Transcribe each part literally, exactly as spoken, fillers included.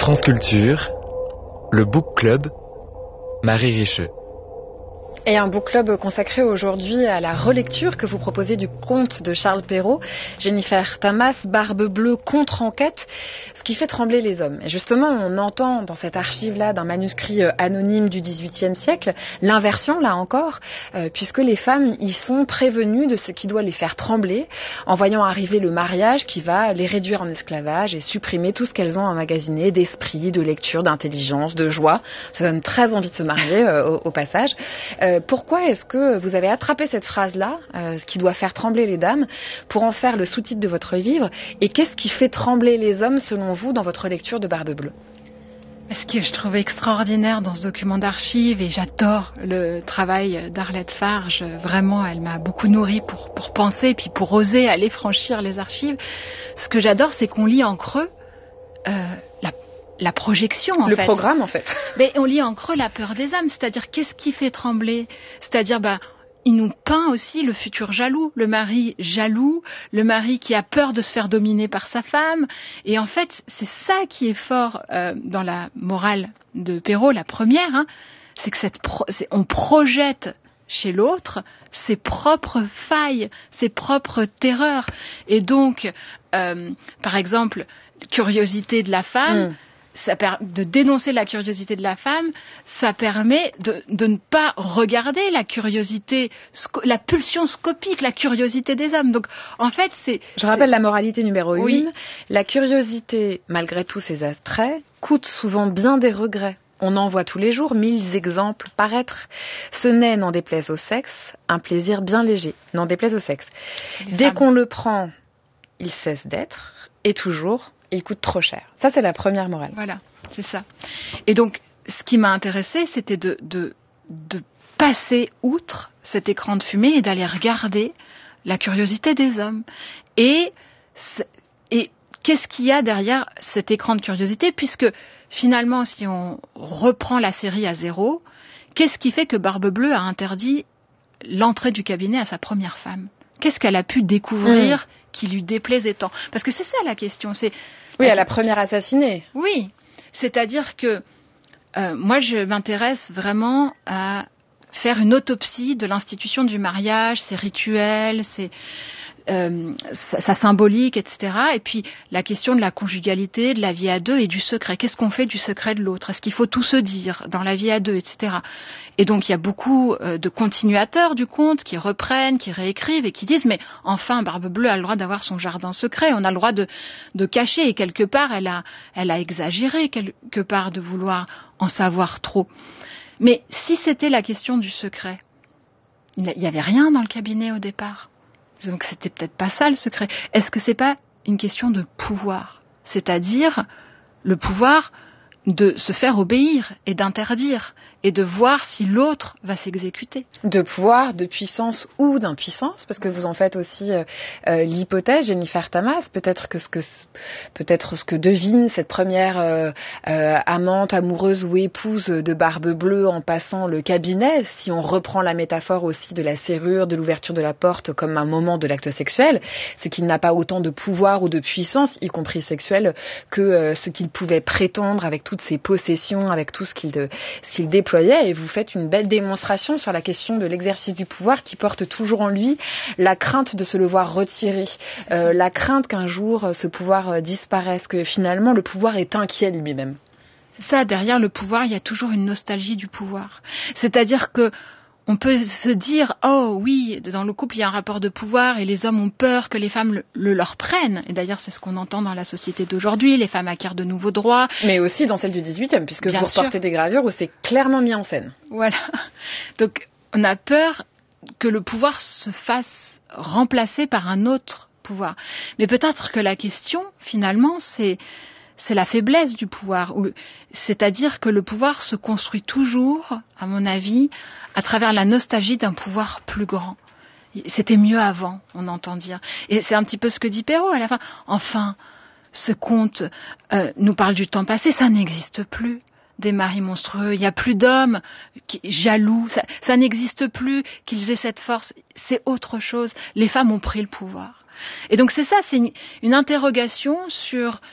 France Culture, le Book Club, Marie Richeux. Et un book club consacré aujourd'hui à la relecture que vous proposez du conte de Charles Perrault, Jennifer Tamas, Barbe Bleue contre-enquête, ce qui fait trembler les hommes. Et justement, on entend dans cette archive-là d'un manuscrit anonyme du dix-huitième siècle, l'inversion, là encore, euh, puisque les femmes y sont prévenues de ce qui doit les faire trembler, en voyant arriver le mariage qui va les réduire en esclavage et supprimer tout ce qu'elles ont emmagasiné d'esprit, de lecture, d'intelligence, de joie. Ça donne très envie de se marier euh, au, au passage. Euh, Pourquoi est-ce que vous avez attrapé cette phrase-là, euh, ce qui doit faire trembler les dames, pour en faire le sous-titre de votre livre? Et qu'est-ce qui fait trembler les hommes, selon vous, dans votre lecture de Barbe Bleue? Ce que je trouvais extraordinaire dans ce document d'archives, et j'adore le travail d'Arlette Farge, vraiment, elle m'a beaucoup nourrie pour, pour penser, puis pour oser aller franchir les archives. Ce que j'adore, c'est qu'on lit en creux euh, la La projection, en le fait. Le programme, en fait. Mais on lit en creux la peur des hommes, c'est-à-dire qu'est-ce qui fait trembler? C'est-à-dire, bah, il nous peint aussi le futur jaloux, le mari jaloux, le mari qui a peur de se faire dominer par sa femme. Et en fait, c'est ça qui est fort euh, dans la morale de Perrault, la première, hein, c'est que cette pro- c'est, on projette chez l'autre ses propres failles, ses propres terreurs. Et donc, euh, par exemple, curiosité de la femme, mmh. Ça per- de dénoncer la curiosité de la femme, ça permet de, de ne pas regarder la curiosité, sco- la pulsion scopique, la curiosité des hommes. Donc, en fait, c'est... Je rappelle la moralité numéro oui. une. La curiosité, malgré tous ses attraits, coûte souvent bien des regrets. On en voit tous les jours mille exemples paraître. Ce n'est, n'en déplaise au sexe, un plaisir bien léger. N'en déplaise au sexe. Les Dès femmes. Qu'on le prend, il cesse d'être, et toujours... il coûte trop cher. Ça, c'est la première morale. Voilà, c'est ça. Et donc, ce qui m'a intéressée, c'était de, de, de passer outre cet écran de fumée et d'aller regarder la curiosité des hommes. Et, et qu'est-ce qu'il y a derrière cet écran de curiosité? Puisque, finalement, si on reprend la série à zéro, qu'est-ce qui fait que Barbe Bleue a interdit l'entrée du cabinet à sa première femme? Qu'est-ce qu'elle a pu découvrir mmh. qui lui déplaisait tant? Parce que c'est ça la question. C'est oui, à la première assassinée. Oui, c'est-à-dire que euh, moi, je m'intéresse vraiment à faire une autopsie de l'institution du mariage, ses rituels, ses, euh, sa, sa symbolique, et cetera. Et puis la question de la conjugalité, de la vie à deux et du secret. Qu'est-ce qu'on fait du secret de l'autre? Est-ce qu'il faut tout se dire dans la vie à deux, et cetera. Et donc il y a beaucoup euh, de continuateurs du conte qui reprennent, qui réécrivent et qui disent mais enfin Barbe Bleue a le droit d'avoir son jardin secret, on a le droit de, de cacher, et quelque part elle a, elle a exagéré quelque part de vouloir en savoir trop. Mais si c'était la question du secret, il n'y avait rien dans le cabinet au départ. Donc c'était peut-être pas ça le secret. Est-ce que c'est pas une question de pouvoir? C'est-à-dire le pouvoir de se faire obéir et d'interdire et de voir si l'autre va s'exécuter. De pouvoir, de puissance ou d'impuissance, parce que vous en faites aussi euh, euh, l'hypothèse, Jennifer Tamas, peut-être que ce que peut-être ce que devine cette première euh, euh, amante, amoureuse ou épouse de Barbe Bleue en passant le cabinet, si on reprend la métaphore aussi de la serrure, de l'ouverture de la porte comme un moment de l'acte sexuel, c'est qu'il n'a pas autant de pouvoir ou de puissance, y compris sexuelle, que euh, ce qu'il pouvait prétendre avec toutes ses possessions, avec tout ce qu'il, de, ce qu'il déployait. Et vous faites une belle démonstration sur la question de l'exercice du pouvoir qui porte toujours en lui la crainte de se le voir retiré, euh, la crainte qu'un jour ce pouvoir disparaisse, que finalement le pouvoir est inquiet lui-même. C'est ça, derrière le pouvoir, il y a toujours une nostalgie du pouvoir. C'est-à-dire que on peut se dire, oh oui, dans le couple, il y a un rapport de pouvoir et les hommes ont peur que les femmes le, le leur prennent. Et d'ailleurs, c'est ce qu'on entend dans la société d'aujourd'hui. Les femmes acquièrent de nouveaux droits. Mais aussi dans celle du dix-huitième, puisque Bien vous reportez sûr. Des gravures où c'est clairement mis en scène. Voilà. Donc, on a peur que le pouvoir se fasse remplacer par un autre pouvoir. Mais peut-être que la question, finalement, c'est... c'est la faiblesse du pouvoir. C'est-à-dire que le pouvoir se construit toujours, à mon avis, à travers la nostalgie d'un pouvoir plus grand. C'était mieux avant, on entend dire. Et c'est un petit peu ce que dit Perrault à la fin. Enfin, ce conte euh, nous parle du temps passé, ça n'existe plus. Des maris monstrueux, il n'y a plus d'hommes qui, jaloux, ça, ça n'existe plus qu'ils aient cette force. C'est autre chose. Les femmes ont pris le pouvoir. Et donc c'est ça, c'est une, une interrogation sur...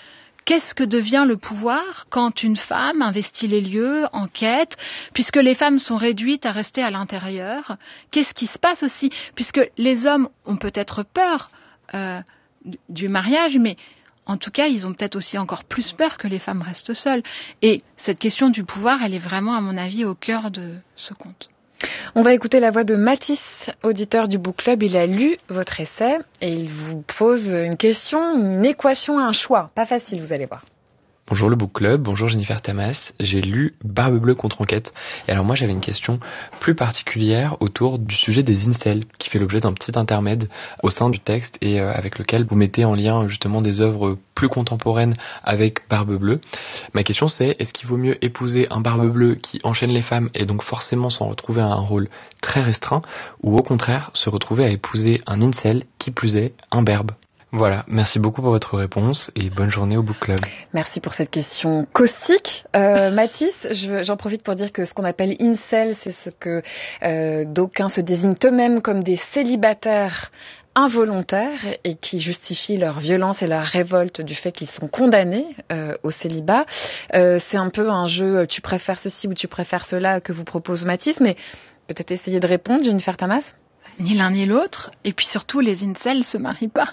qu'est-ce que devient le pouvoir quand une femme investit les lieux, enquête, puisque les femmes sont réduites à rester à l'intérieur? Qu'est-ce qui se passe aussi? Puisque les hommes ont peut-être peur euh, du mariage, mais en tout cas, ils ont peut-être aussi encore plus peur que les femmes restent seules. Et cette question du pouvoir, elle est vraiment, à mon avis, au cœur de ce conte. On va écouter la voix de Mathis, auditeur du Book Club. Il a lu votre essai et il vous pose une question, une équation, un choix. Pas facile, vous allez voir. Bonjour le Book Club, bonjour Jennifer Tamas, j'ai lu Barbe Bleue contre enquête. Et alors moi j'avais une question plus particulière autour du sujet des incels, qui fait l'objet d'un petit intermède au sein du texte et euh, avec lequel vous mettez en lien justement des œuvres plus contemporaines avec Barbe Bleue. Ma question c'est, est-ce qu'il vaut mieux épouser un Barbe Bleue qui enchaîne les femmes et donc forcément s'en retrouver à un rôle très restreint, ou au contraire se retrouver à épouser un incel, qui plus est un berbe? Voilà, merci beaucoup pour votre réponse et bonne journée au Book Club. Merci pour cette question caustique. Euh, Mathis, je, j'en profite pour dire que ce qu'on appelle incel, c'est ce que euh, d'aucuns se désignent eux-mêmes comme des célibataires involontaires et qui justifient leur violence et leur révolte du fait qu'ils sont condamnés euh, au célibat. Euh, c'est un peu un jeu, tu préfères ceci ou tu préfères cela que vous propose Mathis, mais peut-être essayer de répondre, Jennifer Tamas. Ni l'un ni l'autre, et puis surtout les incels se marient pas.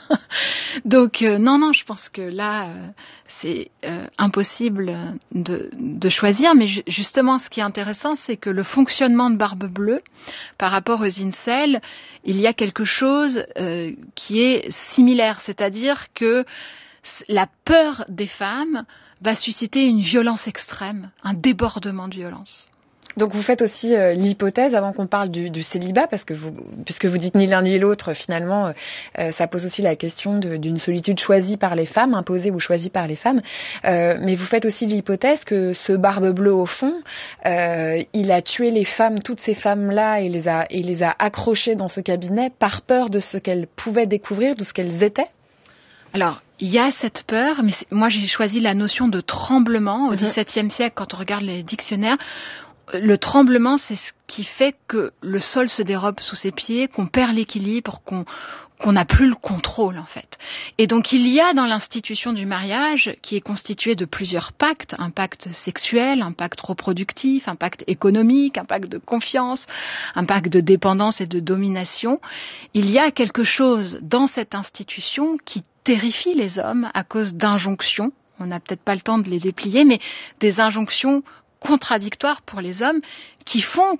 Donc euh, non, non, je pense que là euh, c'est euh, impossible de, de choisir, mais ju- justement ce qui est intéressant, c'est que le fonctionnement de Barbe Bleue par rapport aux incels, il y a quelque chose euh, qui est similaire, c'est-à-dire que la peur des femmes va susciter une violence extrême, un débordement de violence. Donc vous faites aussi euh, l'hypothèse, avant qu'on parle du, du célibat, parce que vous, puisque vous dites ni l'un ni l'autre, finalement, euh, ça pose aussi la question de, d'une solitude choisie par les femmes, imposée ou choisie par les femmes. Euh, mais vous faites aussi l'hypothèse que ce Barbe Bleue, au fond, euh, il a tué les femmes, toutes ces femmes-là, et les a, et les a accrochées dans ce cabinet par peur de ce qu'elles pouvaient découvrir, de ce qu'elles étaient. Alors, il y a cette peur, mais moi j'ai choisi la notion de tremblement au dix-septième siècle, quand on regarde les dictionnaires. Le tremblement, c'est ce qui fait que le sol se dérobe sous ses pieds, qu'on perd l'équilibre, qu'on qu'on n'a plus le contrôle en fait. Et donc il y a dans l'institution du mariage, qui est constituée de plusieurs pactes, un pacte sexuel, un pacte reproductif, un pacte économique, un pacte de confiance, un pacte de dépendance et de domination, il y a quelque chose dans cette institution qui terrifie les hommes à cause d'injonctions. On n'a peut-être pas le temps de les déplier, mais des injonctions contradictoires pour les hommes qui font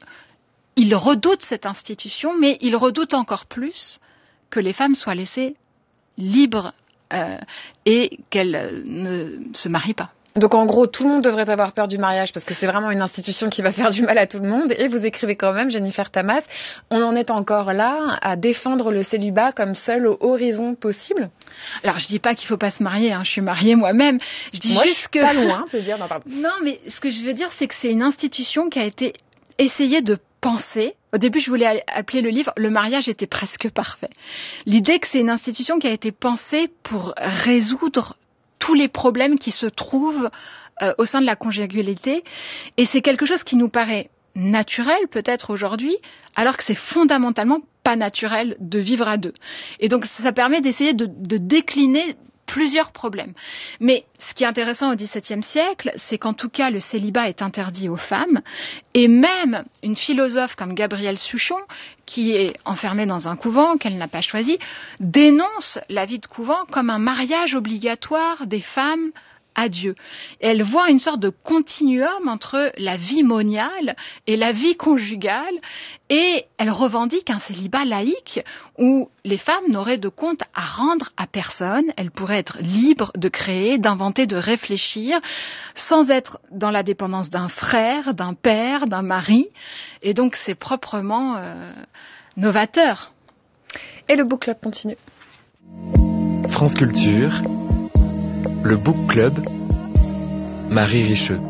qu'ils redoutent cette institution, mais ils redoutent encore plus que les femmes soient laissées libres euh, et qu'elles ne se marient pas. Donc en gros, tout le monde devrait avoir peur du mariage parce que c'est vraiment une institution qui va faire du mal à tout le monde. Et vous écrivez quand même, Jennifer Tamas, on en est encore là à défendre le célibat comme seul horizon possible. Alors je dis pas qu'il faut pas se marier, hein, je suis mariée moi-même. Je dis Moi, juste je suis que pas loin, je veux dire. Non, pardon. Non, mais ce que je veux dire, c'est que c'est une institution qui a été essayée de penser. Au début, je voulais appeler le livre « Le mariage était presque parfait ». L'idée que c'est une institution qui a été pensée pour résoudre tous les problèmes qui se trouvent euh, au sein de la conjugalité. Et c'est quelque chose qui nous paraît naturel, peut-être aujourd'hui, alors que c'est fondamentalement pas naturel de vivre à deux. Et donc, ça permet d'essayer de, de décliner plusieurs problèmes. Mais ce qui est intéressant au dix-septième siècle, c'est qu'en tout cas, le célibat est interdit aux femmes. Et même une philosophe comme Gabrielle Suchon, qui est enfermée dans un couvent qu'elle n'a pas choisi, dénonce la vie de couvent comme un mariage obligatoire des femmes à Dieu. Et elle voit une sorte de continuum entre la vie moniale et la vie conjugale, et elle revendique un célibat laïque où les femmes n'auraient de compte à rendre à personne. Elles pourraient être libres de créer, d'inventer, de réfléchir, sans être dans la dépendance d'un frère, d'un père, d'un mari. Et donc c'est proprement euh, novateur. Et le book club continue. France Culture, le Book Club, Marie Richeux.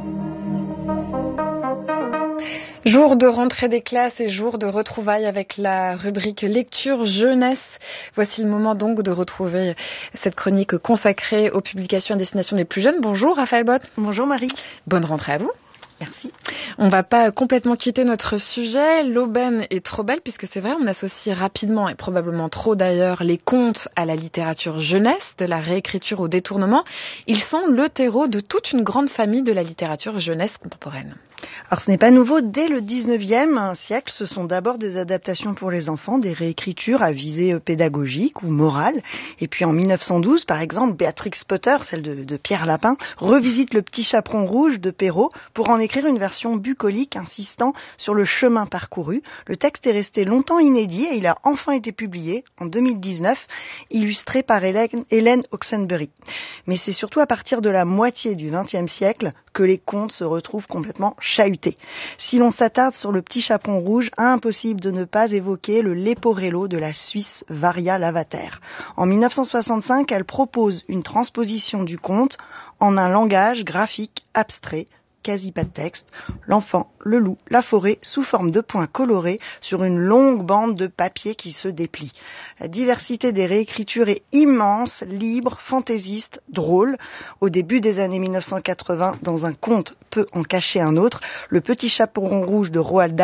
Jour de rentrée des classes et jour de retrouvailles avec la rubrique lecture jeunesse. Voici le moment donc de retrouver cette chronique consacrée aux publications à destination des plus jeunes. Bonjour Raphaël Bott. Bonjour Marie. Bonne rentrée à vous. Merci. On va pas complètement quitter notre sujet. L'aubaine est trop belle puisque c'est vrai, on associe rapidement et probablement trop d'ailleurs les contes à la littérature jeunesse, de la réécriture au détournement. Ils sont le terreau de toute une grande famille de la littérature jeunesse contemporaine. Alors ce n'est pas nouveau, dès le dix-neuvième siècle, ce sont d'abord des adaptations pour les enfants, des réécritures à visée pédagogique ou morale. Et puis en mille neuf cent douze, par exemple, Béatrix Potter, celle de, de Pierre Lapin, revisite Le Petit Chaperon rouge de Perrault pour en écrire une version bucolique insistant sur le chemin parcouru. Le texte est resté longtemps inédit et il a enfin été publié en deux mille dix-neuf, illustré par Hélène, Hélène Oxenbury. Mais c'est surtout à partir de la moitié du vingtième siècle que les contes se retrouvent complètement chahutés. Si l'on s'attarde sur Le Petit Chaperon rouge, impossible de ne pas évoquer le Leporello de la Suisse Varia Lavater. En mille neuf cent soixante-cinq, elle propose une transposition du conte en un langage graphique abstrait, quasi pas de texte, l'enfant, le loup, la forêt, sous forme de points colorés sur une longue bande de papier qui se déplie. La diversité des réécritures est immense, libre, fantaisiste, drôle. Au début des années mille neuf cent quatre-vingts, dans un conte peut en cacher un autre, Le Petit Chaperon rouge de Roald Dahl